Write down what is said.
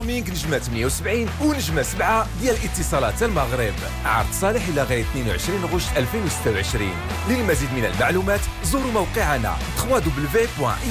نجمة 78 ونجمة 7 ديال اتصالات المغرب. عرض صالح إلى غاية 22 غشت 2026. للمزيد من المعلومات زوروا موقعنا www.